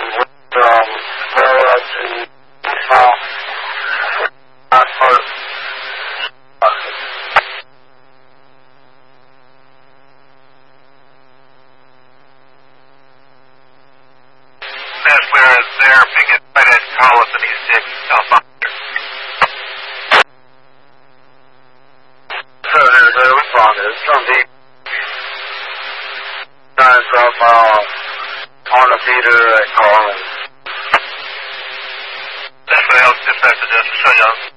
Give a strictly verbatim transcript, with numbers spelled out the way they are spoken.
from Florida to Utah. Says we're there, pick it right at Collis and he's six, southbound. So there's a response. It's from deep. Nine southbound on the feeder at Collins. That's what else dispatch suggests. Show you.